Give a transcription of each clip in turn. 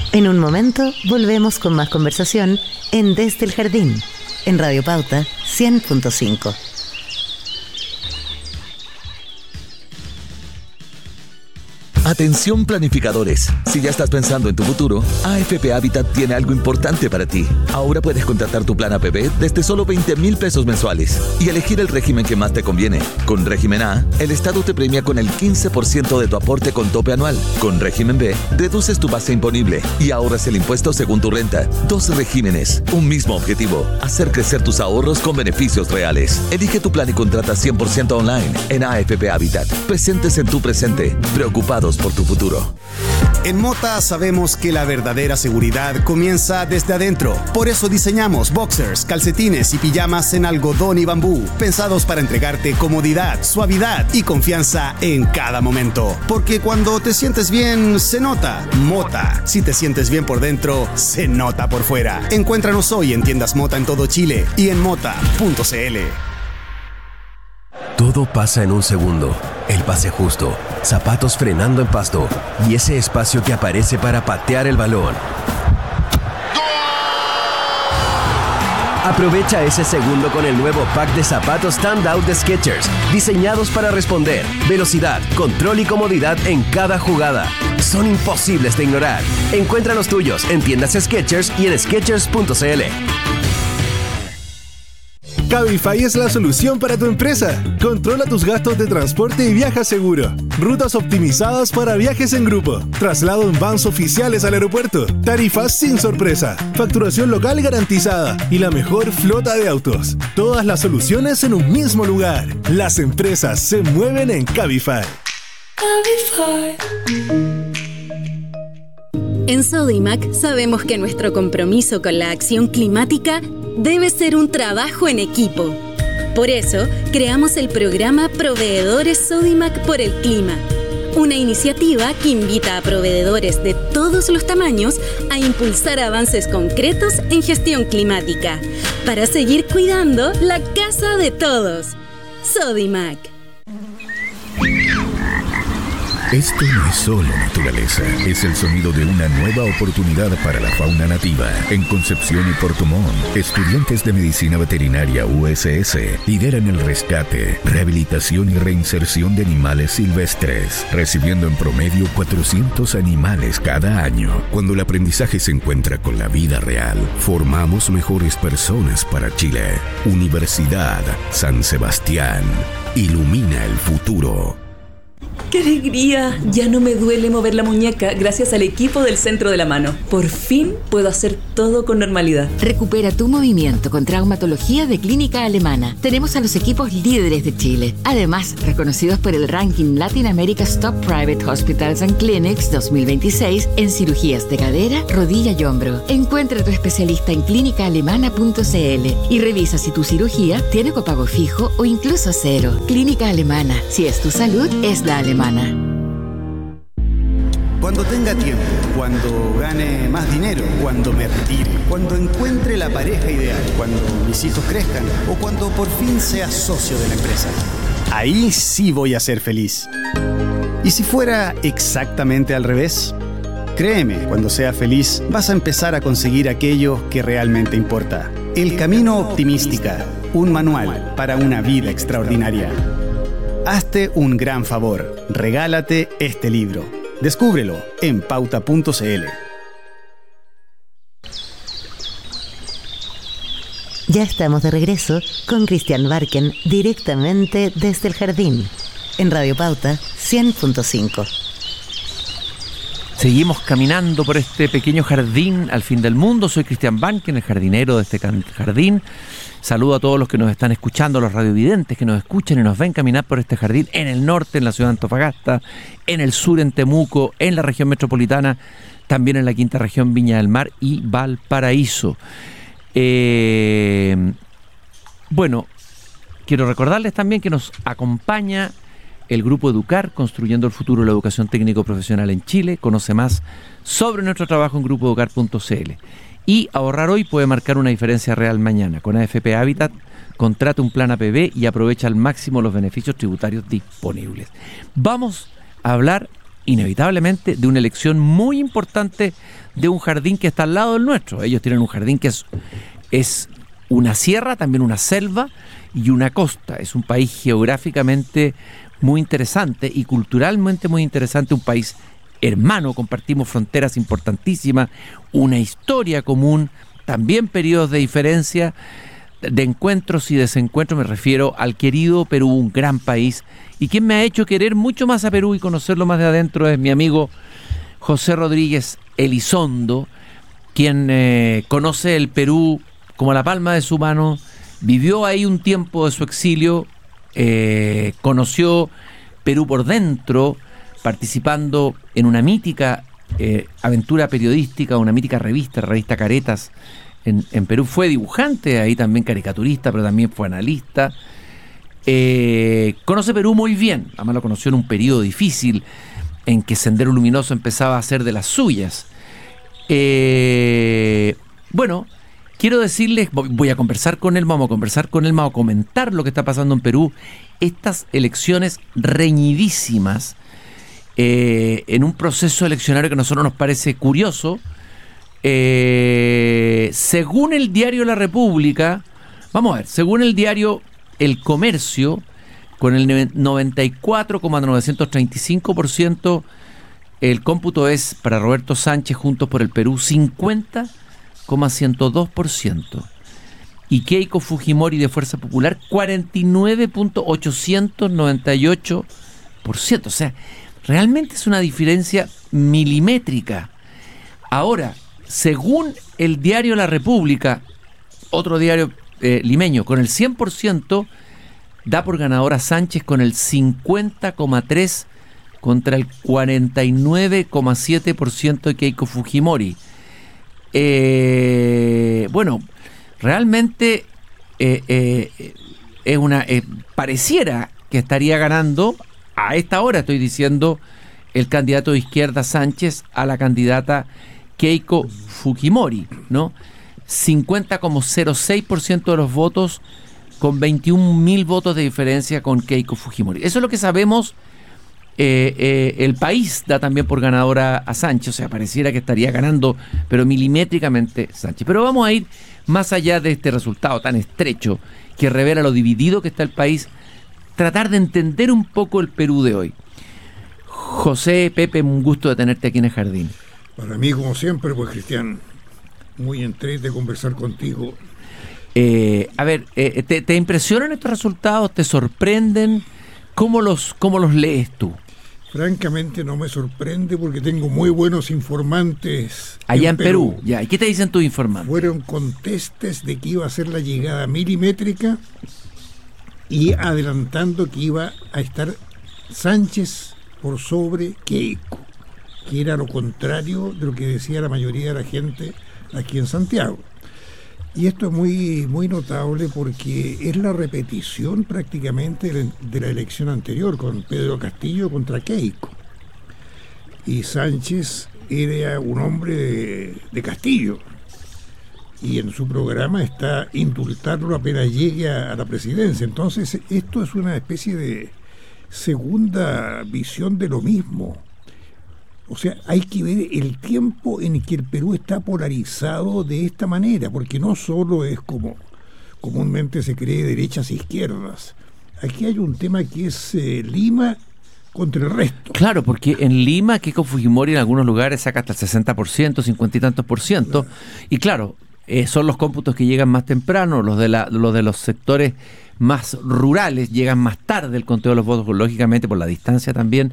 En un momento volvemos con más conversación en Desde el Jardín, en Radio Pauta 100.5. Atención planificadores, si ya estás pensando en tu futuro, AFP Habitat tiene algo importante para ti. Ahora puedes contratar tu plan APB desde solo 20,000 pesos mensuales y elegir el régimen que más te conviene. Con régimen A, el Estado te premia con el 15% de tu aporte con tope anual. Con régimen B, reduces tu base imponible y ahorras el impuesto según tu renta. 2 regímenes, un mismo objetivo: hacer crecer tus ahorros con beneficios reales. Elige tu plan y contrata 100% online en AFP Habitat. Presentes en tu presente, preocupados por tu futuro. En Mota sabemos que la verdadera seguridad comienza desde adentro. Por eso diseñamos boxers, calcetines y pijamas en algodón y bambú, pensados para entregarte comodidad, suavidad y confianza en cada momento. Porque cuando te sientes bien, se nota. Mota. Si te sientes bien por dentro, se nota por fuera. Encuéntranos hoy en tiendas Mota en todo Chile y en mota.cl. Todo pasa en un segundo. El pase justo, zapatos frenando en pasto y ese espacio que aparece para patear el balón. Aprovecha ese segundo con el nuevo pack de zapatos Standout de Skechers, diseñados para responder. Velocidad, control y comodidad en cada jugada. Son imposibles de ignorar. Encuentra los tuyos en tiendas Skechers y en Skechers.cl. Cabify es la solución para tu empresa. Controla tus gastos de transporte y viaja seguro. Rutas optimizadas para viajes en grupo. Traslado en vans oficiales al aeropuerto. Tarifas sin sorpresa. Facturación local garantizada. Y la mejor flota de autos. Todas las soluciones en un mismo lugar. Las empresas se mueven en Cabify. Cabify. En Sodimac sabemos que nuestro compromiso con la acción climática debe ser un trabajo en equipo. Por eso, creamos el programa Proveedores Sodimac por el Clima, una iniciativa que invita a proveedores de todos los tamaños a impulsar avances concretos en gestión climática, para seguir cuidando la casa de todos. Sodimac. Esto no es solo naturaleza, es el sonido de una nueva oportunidad para la fauna nativa. En Concepción y Puerto Montt, estudiantes de Medicina Veterinaria USS lideran el rescate, rehabilitación y reinserción de animales silvestres, recibiendo en promedio 400 animales cada año. Cuando el aprendizaje se encuentra con la vida real, formamos mejores personas para Chile. Universidad San Sebastián. Ilumina el futuro. ¡Qué alegría! Ya no me duele mover la muñeca gracias al equipo del Centro de la Mano. Por fin puedo hacer todo con normalidad. Recupera tu movimiento con traumatología de Clínica Alemana. Tenemos a los equipos líderes de Chile. Además, reconocidos por el ranking Latin America's Top Private Hospitals and Clinics 2026 en cirugías de cadera, rodilla y hombro. Encuentra a tu especialista en clínicaalemana.cl y revisa si tu cirugía tiene copago fijo o incluso cero. Clínica Alemana. Si es tu salud, es la alemana. Cuando tenga tiempo, cuando gane más dinero, cuando me retire, cuando encuentre la pareja ideal, cuando mis hijos crezcan o cuando por fin sea socio de la empresa. Ahí sí voy a ser feliz. ¿Y si fuera exactamente al revés? Créeme, cuando sea feliz vas a empezar a conseguir aquello que realmente importa. El Camino Optimística, un manual para una vida extraordinaria. Hazte un gran favor, regálate este libro. Descúbrelo en pauta.cl. Ya estamos de regreso con Cristian Barken directamente desde el jardín, en Radio Pauta 100.5. Seguimos caminando por este pequeño jardín al fin del mundo. Soy Cristian Barken, el jardinero de este jardín. Saludo a todos los que nos están escuchando, los radiovidentes que nos escuchan y nos ven caminar por este jardín en el norte, en la ciudad de Antofagasta, en el sur, en Temuco, en la región metropolitana, también en la quinta región, Viña del Mar y Valparaíso. Bueno, quiero recordarles también que nos acompaña el Grupo Educar, construyendo el futuro de la educación técnico-profesional en Chile. Conoce más sobre nuestro trabajo en grupoeducar.cl. Y ahorrar hoy puede marcar una diferencia real mañana. Con AFP Habitat, contrata un plan APB y aprovecha al máximo los beneficios tributarios disponibles. Vamos a hablar inevitablemente de una elección muy importante de un jardín que está al lado del nuestro. Ellos tienen un jardín que es una sierra, también una selva y una costa. Es un país geográficamente muy interesante y culturalmente muy interesante, un país hermano, compartimos fronteras importantísimas, una historia común, también periodos de diferencia, de encuentros y desencuentros. Me refiero al querido Perú, un gran país, y quien me ha hecho querer mucho más a Perú y conocerlo más de adentro es mi amigo José Rodríguez Elizondo, quien conoce el Perú como la palma de su mano, vivió ahí un tiempo de su exilio, conoció Perú por dentro, participando en una mítica aventura periodística, una mítica revista Caretas en Perú. Fue dibujante, ahí también caricaturista, pero también fue analista. Conoce Perú muy bien, además lo conoció en un periodo difícil en que Sendero Luminoso empezaba a hacer de las suyas. Bueno, quiero decirles, voy a conversar con él, vamos a comentar lo que está pasando en Perú, estas elecciones reñidísimas, en un proceso eleccionario que a nosotros nos parece curioso. Según el diario La República, vamos a ver, según el diario El Comercio, con el 94,935%, el cómputo es para Roberto Sánchez, Juntos por el Perú, 50,102%. Y Keiko Fujimori de Fuerza Popular, 49,898%. O sea, realmente es una diferencia milimétrica. Ahora, según el diario La República, otro diario limeño, con el 100%, da por ganador a Sánchez con el 50,3% contra el 49,7% de Keiko Fujimori. Bueno, realmente es pareciera que estaría ganando, a esta hora estoy diciendo, el candidato de izquierda Sánchez a la candidata Keiko Fujimori, ¿no? 50,06% de los votos, con 21.000 votos de diferencia con Keiko Fujimori. Eso es lo que sabemos. El País da también por ganadora a Sánchez, o sea, pareciera que estaría ganando, pero milimétricamente Sánchez. Pero vamos a ir más allá de este resultado tan estrecho que revela lo dividido que está el país, tratar de entender un poco el Perú de hoy. José, Pepe, un gusto de tenerte aquí en el jardín. Para mí, como siempre, pues, Cristian, muy entrete de conversar contigo. A ver, ¿te impresionan estos resultados? ¿Te sorprenden? ¿Cómo los lees tú? Francamente no me sorprende porque tengo muy buenos informantes allá en Perú. Ya, ¿y qué te dicen tus informantes? Fueron contestes de que iba a ser la llegada milimétrica y adelantando que iba a estar Sánchez por sobre Keiko, que era lo contrario de lo que decía la mayoría de la gente aquí en Santiago. Y esto es muy, muy notable porque es la repetición prácticamente de la elección anterior con Pedro Castillo contra Keiko. Y Sánchez era un hombre de Castillo. Y en su programa está indultarlo apenas llegue a la presidencia. Entonces esto es una especie de segunda visión de lo mismo. O sea, hay que ver el tiempo en que el Perú está polarizado de esta manera, porque no solo es como comúnmente se cree derechas e izquierdas. Aquí hay un tema que es Lima contra el resto. Claro, porque en Lima Keiko Fujimori en algunos lugares saca hasta el 60%, 50 y tantos %. Claro. Y claro, son los cómputos que llegan más temprano, los de los sectores más rurales llegan más tarde el conteo de los votos, lógicamente por la distancia también.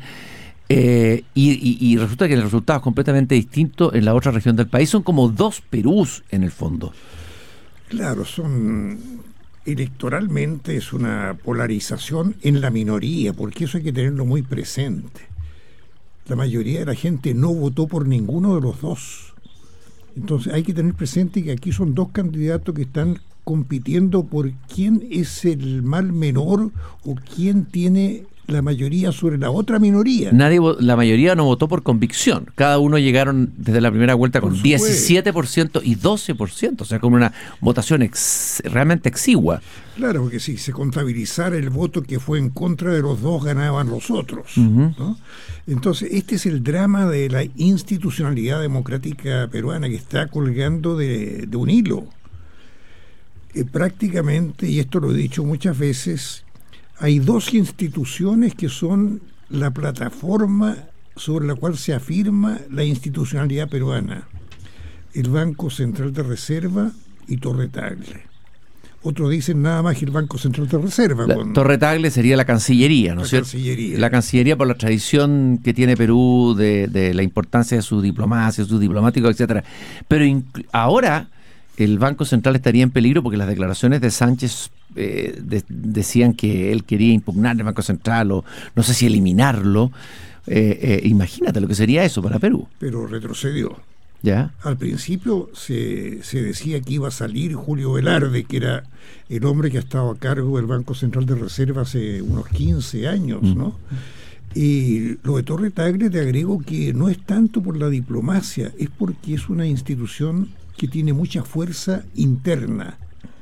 Y resulta que el resultado es completamente distinto en la otra región del país. Son como dos Perús en el fondo. Claro, electoralmente es una polarización en la minoría, porque eso hay que tenerlo muy presente. La mayoría de la gente no votó por ninguno de los dos. Entonces hay que tener presente que aquí son dos candidatos que están compitiendo por quién es el mal menor o quién tiene la mayoría sobre la otra minoría. La mayoría no votó por convicción. Cada uno llegaron desde la primera vuelta con 17% y 12%, o sea, con una votación realmente exigua. Claro, porque si se contabilizara el voto que fue en contra de los dos, ganaban los otros, ¿no? Entonces, este es el drama de la institucionalidad democrática peruana, que está colgando de un hilo. Prácticamente, y esto lo he dicho muchas veces, hay dos instituciones que son la plataforma sobre la cual se afirma la institucionalidad peruana: el Banco Central de Reserva y Torre Tagle. Otros dicen nada más que el Banco Central de Reserva. Torre Tagle sería la Cancillería, ¿no es cierto? La Cancillería, por la tradición que tiene Perú de la importancia de su diplomacia, sus diplomáticos, etcétera. Pero ahora el Banco Central estaría en peligro porque las declaraciones de Sánchez decían que él quería impugnar el Banco Central o no sé si eliminarlo. Imagínate lo que sería eso para Perú. Pero retrocedió. ¿Ya? Al principio se decía que iba a salir Julio Velarde, que era el hombre que ha estado a cargo del Banco Central de Reserva hace unos 15 años, ¿no? Y lo de Torre Tagle, te agrego que no es tanto por la diplomacia, es porque es una institución que tiene mucha fuerza interna.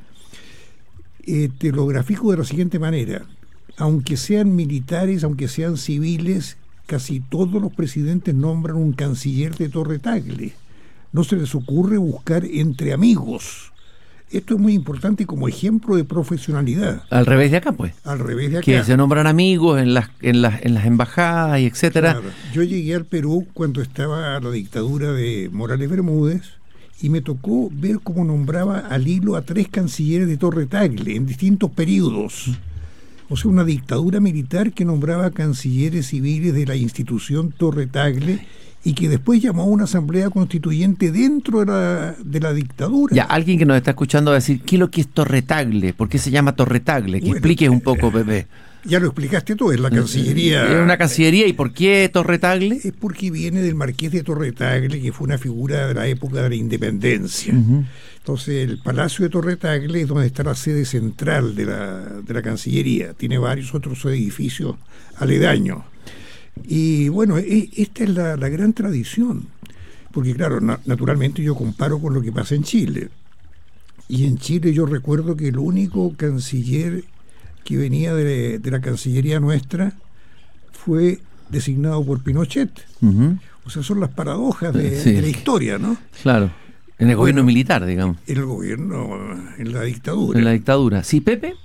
Te lo grafico de la siguiente manera: aunque sean militares, aunque sean civiles, casi todos los presidentes nombran un canciller de Torre Tagle. No se les ocurre buscar entre amigos. Esto es muy importante como ejemplo de profesionalidad. Al revés de acá, pues. Al revés de acá. Que se nombran amigos en las embajadas y etcétera. Claro. Yo llegué al Perú cuando estaba la dictadura de Morales Bermúdez y me tocó ver cómo nombraba al hilo a 3 cancilleres de Torre Tagle en distintos periodos. O sea, una dictadura militar que nombraba cancilleres civiles de la institución Torre Tagle y que después llamó a una asamblea constituyente dentro de la dictadura. Ya, alguien que nos está escuchando va a decir, ¿qué es lo que es Torre Tagle? ¿Por qué se llama Torre Tagle? Que expliques un poco, Pepe. Ya lo explicaste tú, es la Cancillería. Es una Cancillería, ¿y por qué Torre Tagle? Es porque viene del Marqués de Torre Tagle, que fue una figura de la época de la independencia. Entonces, el Palacio de Torre Tagle es donde está la sede central de la Cancillería. Tiene varios otros edificios aledaños. Y bueno, esta es la gran tradición. Porque claro, naturalmente yo comparo con lo que pasa en Chile. Y en Chile yo recuerdo que el único canciller que venía de la Cancillería nuestra fue designado por Pinochet. O sea, son las paradojas de la historia, ¿no? Claro, en el gobierno militar, digamos. En el gobierno, en la dictadura. En la dictadura. Sí, Pepe.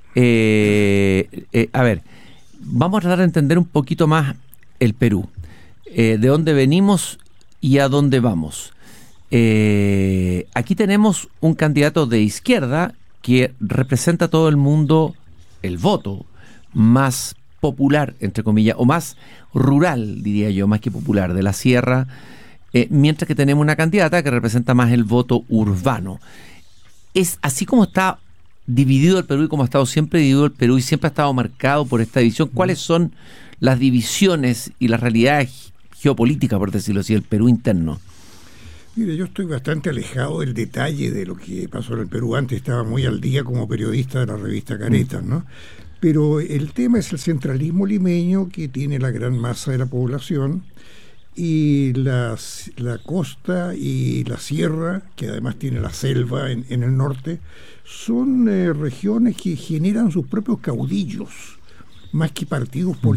A ver, vamos a tratar de entender un poquito más el Perú. De dónde venimos y a dónde vamos. Aquí tenemos un candidato de izquierda que representa a todo el mundo el voto más popular, entre comillas, o más rural, diría yo, más que popular, de la sierra, mientras que tenemos una candidata que representa más el voto urbano. Es así como está dividido el Perú y como ha estado siempre dividido el Perú y siempre ha estado marcado por esta división. ¿Cuáles son las divisiones y las realidades geopolíticas, por decirlo así, del Perú interno? Mire, yo estoy bastante alejado del detalle de lo que pasó en el Perú. Antes estaba muy al día como periodista de la revista Caretas, ¿no? Pero el tema es el centralismo limeño, que tiene la gran masa de la población, y la costa y la sierra, que además tiene la selva en el norte, son regiones que generan sus propios caudillos, más que partidos políticos.